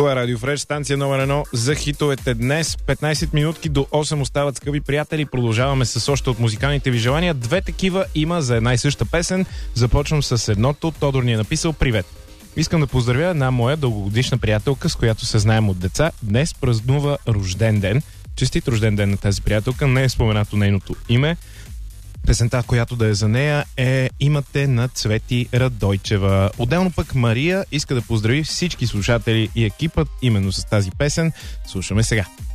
Това е Радио Фреш, станция номер 1 за хитовете днес. 15 минутки до 8 остават, скъпи приятели. Продължаваме с още от музикалните ви желания. Две такива има за една и съща песен. Започвам с едното. Тодор ни е написал: привет. Искам да поздравя една моя дългогодишна приятелка, с която се знаем от деца. Днес празнува рожден ден. Честит рожден ден на тази приятелка. Не е споменато нейното име. Песента, която да е за нея, е "Имате" на Цвети Радойчева. Отделно пък Мария иска да поздрави всички слушатели и екипът именно с тази песен. Слушаме сега.